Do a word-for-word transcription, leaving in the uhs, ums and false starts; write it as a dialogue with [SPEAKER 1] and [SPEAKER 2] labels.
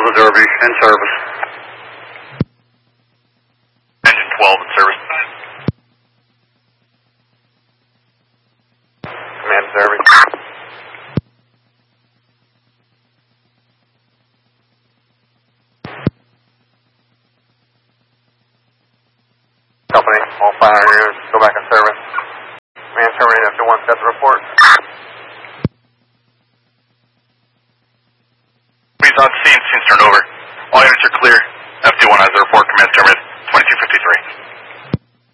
[SPEAKER 1] twelve to Derby, in service.
[SPEAKER 2] Engine twelve in service. Command Derby. Company, all fire units, go back in service. Man terminate after one set to report. Please on scene, scene's turned over. All units are clear. F D one has the report, command terminated, twenty-two fifty-three.